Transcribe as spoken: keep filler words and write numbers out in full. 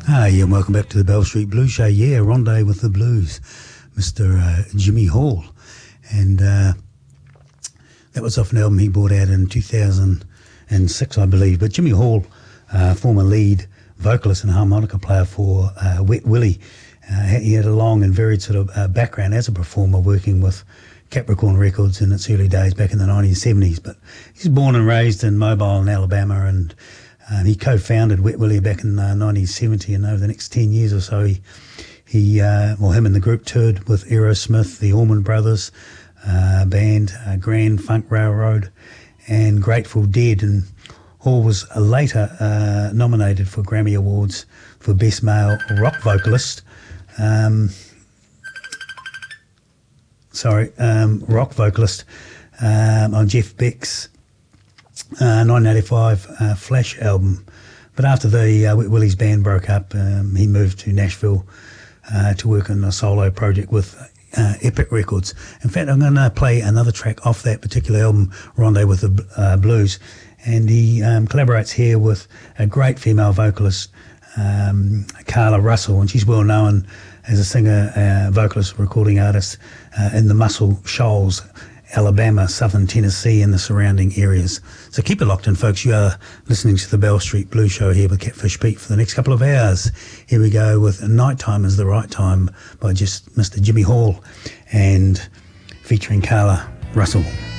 Hi, and welcome back to the Bell Street Blues Show. Yeah, Rondé with the Blues, Mister Uh, Jimmy Hall. And uh, that was off an album he brought out in two thousand six, I believe. But Jimmy Hall, uh, former lead vocalist and harmonica player for uh, Wet Willie, uh, he had a long and varied sort of uh, background as a performer, working with Capricorn Records in its early days back in the nineteen seventies. But he's born and raised in Mobile in Alabama, and Um, he co-founded Wet Willie back in uh, nineteen seventy, and over the next ten years or so, he, he uh, well, him and the group toured with Aerosmith, the Allman Brothers uh, band, uh, Grand Funk Railroad, and Grateful Dead. And Hall was uh, later uh, nominated for Grammy Awards for Best Male Rock Vocalist. Um, sorry, um, rock vocalist um, on Jeff Beck's Uh, nineteen eighty-five uh, Flash album. But after the uh, Wet Willie's band broke up, um, he moved to Nashville uh, to work on a solo project with uh, Epic Records. In fact, I'm going to play another track off that particular album, Rondé with the uh, Blues, and he um, collaborates here with a great female vocalist, um, Carla Russell, and she's well known as a singer, uh, vocalist, recording artist uh, in the Muscle Shoals, Alabama, southern Tennessee and the surrounding areas. So keep it locked in, folks. You are listening to the Bell Street Blues Show here with Catfish Pete for the next couple of hours. Here we go with Nighttime is the Right Time by just Mister Jimmy Hall and featuring Carla Russell.